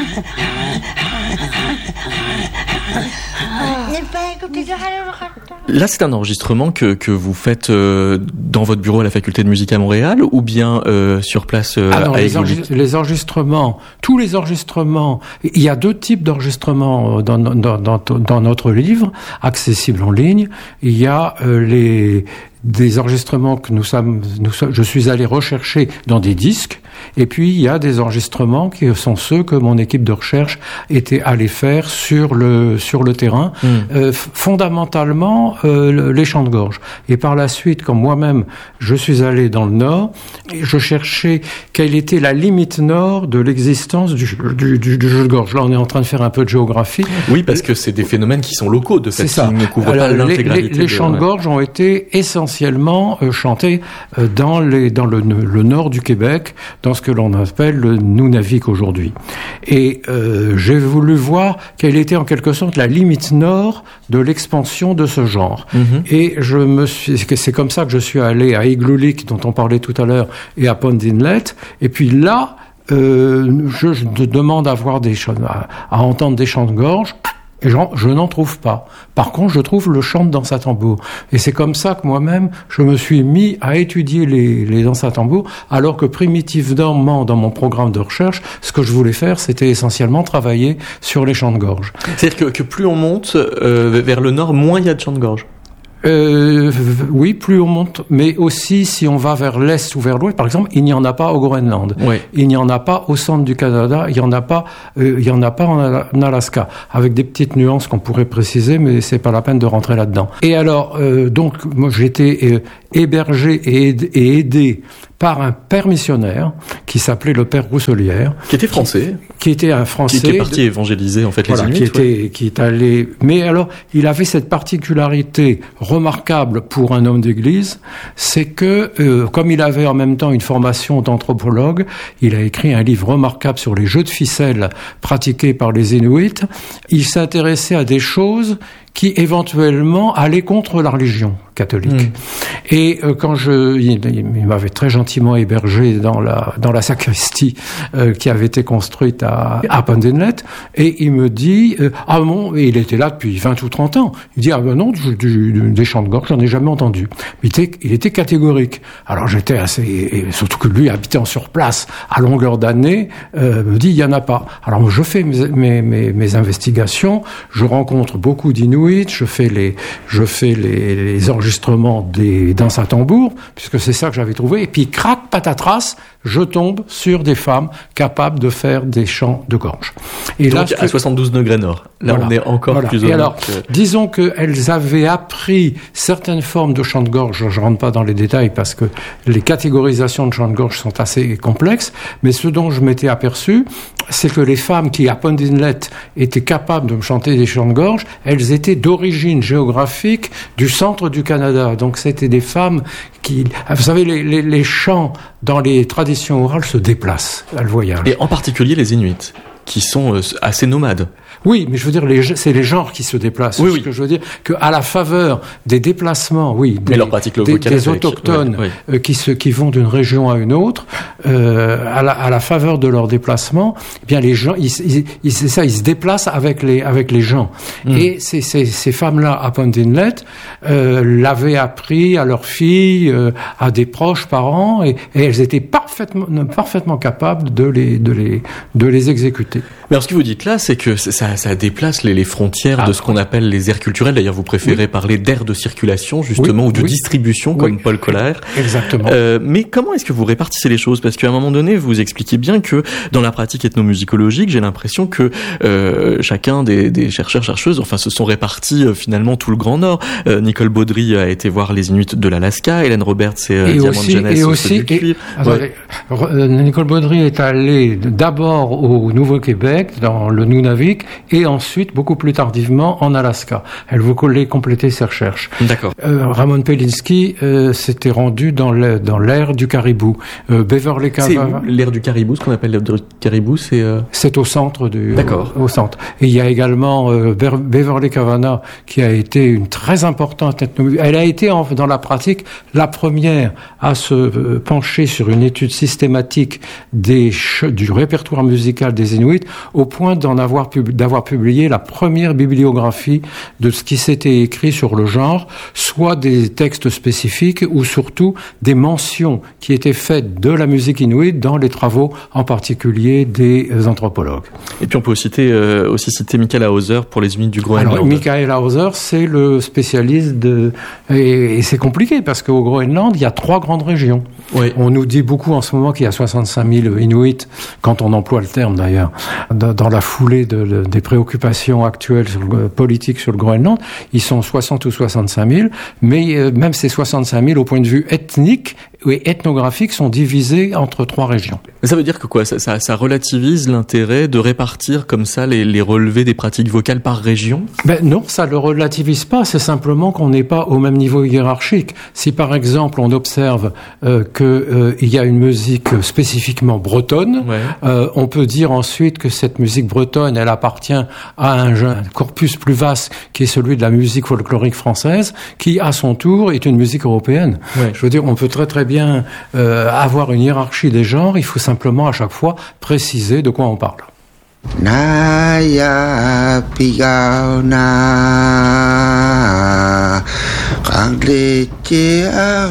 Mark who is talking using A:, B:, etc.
A: Là, c'est un enregistrement que vous faites dans votre bureau à la faculté de musique à Montréal ou bien sur place à Aigues-Luc ?
B: Les enregistrements, tous les enregistrements, il y a deux types d'enregistrements dans notre livre, accessible en ligne. Il y a des enregistrements que je suis allé rechercher dans des disques, et puis il y a des enregistrements qui sont ceux que mon équipe de recherche était allée faire sur le terrain, fondamentalement les chants de gorge. Et par la suite, quand moi-même je suis allé dans le Nord, je cherchais quelle était la limite nord de l'existence du jeu de gorge. Là, on est en train de faire un peu de géographie.
A: Oui, parce que c'est des phénomènes qui sont locaux, de fait, qui ne couvrent pas l'intégralité.
B: Les chants de gorge ont été essentiellement chantés dans le nord du Québec, dans ce que l'on appelle le Nunavik aujourd'hui. Et j'ai voulu voir quelle était en quelque sorte la limite nord de l'expansion de ce genre. Et c'est comme ça que je suis allé à Igloolik, dont on parlait tout à l'heure, et à Pond Inlet. Et puis là, je demande à entendre des chants de gorge. Et je n'en trouve pas. Par contre, je trouve le chant de danse à tambour. Et c'est comme ça que moi-même, je me suis mis à étudier les danses à tambour, alors que primitivement, dans mon programme de recherche, ce que je voulais faire, c'était essentiellement travailler sur les chants de gorge.
A: C'est-à-dire que plus on monte vers le nord, moins il y a de chants de gorge.
B: Oui, plus on monte, mais aussi si on va vers l'est ou vers l'ouest, par exemple, il n'y en a pas au Groenland, il n'y en a pas au centre du Canada, il n'y en a pas en Alaska, avec des petites nuances qu'on pourrait préciser, mais c'est pas la peine de rentrer là-dedans. Et alors, donc, moi, j'étais hébergé et aidé par un père missionnaire qui s'appelait le père Rousselière,
A: qui était français,
B: qui était un Français,
A: qui est parti évangéliser en fait les Inuits,
B: qui est allé. Mais alors, il avait cette particularité remarquable pour un homme d'église, c'est que comme il avait en même temps une formation d'anthropologue, il a écrit un livre remarquable sur les jeux de ficelle pratiqués par les Inuits. Il s'intéressait à des choses qui éventuellement allaient contre la religion catholique. Et quand il m'avait très gentiment hébergé dans la sacristie qui avait été construite à Pond Inlet, et il me dit et il était là depuis 20 ou 30 ans. Il dit non, des chants de gorge, j'en ai jamais entendu. Il était catégorique. Alors j'étais et surtout que lui habitant sur place à longueur d'année, me dit il y en a pas. Alors je fais mes investigations, je rencontre beaucoup d'Inuits, je fais les enregistrements des danses à tambour, puisque c'est ça que j'avais trouvé, et puis crac, patatras, je tombe sur des femmes capables de faire des chants de gorge. Et
A: donc, là, à 72 degrés nord. Là, on est encore plus au nord.
B: Disons qu'elles avaient appris certaines formes de chants de gorge. Je ne rentre pas dans les détails parce que les catégorisations de chants de gorge sont assez complexes, mais ce dont je m'étais aperçu, c'est que les femmes qui, à Pond Inlet, étaient capables de me chanter des chants de gorge, elles étaient d'origine géographique du centre du Canada. Donc, c'était des femmes qui... Vous savez, les chants dans les traditions orales se déplacent, elles voyagent.
A: Et en particulier les Inuits, qui sont assez nomades.
B: Oui, mais je veux dire, c'est les genres qui se déplacent.
A: Oui.
B: Ce que je veux dire, qu'à la faveur des déplacements, des autochtones qui vont d'une région à une autre, à la faveur de leur déplacement, eh bien les gens, ils se déplacent avec les gens. Et ces femmes-là à Pond Inlet l'avaient appris à leurs filles, à des proches parents, et elles étaient parfaitement capables de les exécuter.
A: Mais alors ce que vous dites là, c'est que ça déplace les frontières de ce qu'on appelle les aires culturelles. D'ailleurs, vous préférez parler d'aires de circulation, justement, ou de distribution, comme Paul Koller.
B: Exactement.
A: Mais comment est-ce que vous répartissez les choses ? Parce qu'à un moment donné, vous expliquez bien que dans la pratique ethnomusicologique, j'ai l'impression que chacun des chercheurs-chercheuses, se sont répartis finalement tout le Grand Nord. Nicole Baudry a été voir les Inuits de l'Alaska, Hélène Roberts et Diamant Jeunesse du Cuivre.
B: Nicole Baudry est allée d'abord au Nouveau-Québec, dans le Nunavik, et ensuite, beaucoup plus tardivement, en Alaska. Elle voulait compléter ses recherches.
A: D'accord.
B: Ramon Pelinski s'était rendu dans l'ère du caribou. Beverly Cavana...
A: C'est l'ère du caribou, ce qu'on appelle l'ère du caribou, c'est...
B: C'est au centre
A: D'accord.
B: Au centre. Et il y a également Beverly Cavana, qui a été une très importante ethnologue. Elle a été, dans la pratique, la première à se pencher sur une étude systématique du répertoire musical des Inuits inuit, au point d'avoir publié la première bibliographie de ce qui s'était écrit sur le genre, soit des textes spécifiques ou surtout des mentions qui étaient faites de la musique inuite dans les travaux, en particulier des anthropologues.
A: Et puis on peut aussi citer Michael Hauser pour les Inuits du Groenland.
B: Alors, Michael Hauser, c'est le spécialiste et c'est compliqué parce qu'au Groenland, il y a 3 grandes régions.
A: Oui.
B: On nous dit beaucoup en ce moment qu'il y a 65 000 Inuits, quand on emploie le terme d'ailleurs, dans la foulée des préoccupations actuelles politiques sur le Groenland. Ils sont 60 ou 65 000, mais même ces 65 000, au point de vue ethnique et ethnographique, sont divisés entre 3 régions.
A: Mais ça veut dire que quoi ? Ça relativise l'intérêt de répartir comme ça les relevés des pratiques vocales par région ?
B: Non, ça le relativise pas. C'est simplement qu'on n'est pas au même niveau hiérarchique. Si par exemple on observe qu'il y a une musique spécifiquement bretonne, on peut dire ensuite que cette musique bretonne, elle appartient à un corpus plus vaste qui est celui de la musique folklorique française, qui à son tour est une musique européenne. Ouais. Je veux dire, on peut très bien avoir une hiérarchie des genres. Il faut simplement à chaque fois préciser de quoi on parle. Naya pigauna